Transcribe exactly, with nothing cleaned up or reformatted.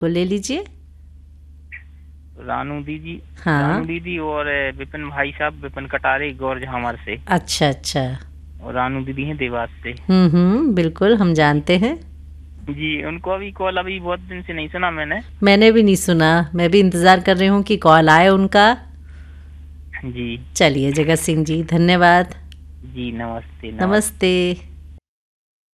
को ले लीजिए। रानू दीदी। हाँ। रानू दीदी और विपिन भाई साहब, विपिन कटारे गौर हमारे से। अच्छा अच्छा। और रानू दीदी हैं देवास से। हम्म हम्म बिल्कुल हम जी। जानते हैं। जी, उनको अभी कॉल अभी बहुत दिन से नहीं सुना मैंने। मैंने भी नहीं सुना, मैं भी इंतज़ार कर रही हूँ कि कॉल आए उनका। जी। चलिए जगत सिंह जी, धन्यवाद। जी नमस्ते नमस्ते। नमस्ते।